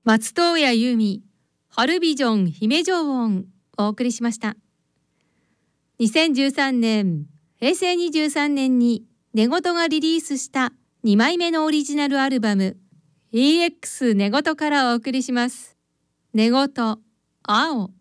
松任谷由実、春ビジョン姫女音をお送りしました。2013年、平成23年に寝言がリリースした2枚目のオリジナルアルバム EX 寝言からお送りします。寝言、青。